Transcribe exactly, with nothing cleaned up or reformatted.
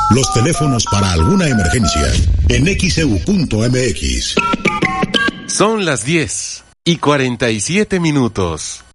Los teléfonos para alguna emergencia en X E U punto M X. Son las diez y cuarenta y siete minutos.